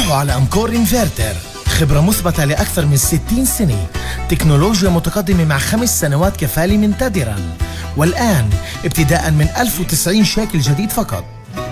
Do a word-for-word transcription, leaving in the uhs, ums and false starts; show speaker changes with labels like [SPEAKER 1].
[SPEAKER 1] روحوا على أمكور إنفرتر، خبرة مثبتة لأكثر من ستين سنة، تكنولوجيا متقدمة مع خمس سنوات كفالة من تاديران، والآن ابتداء من ألف وتسعين شيكل جديد فقط.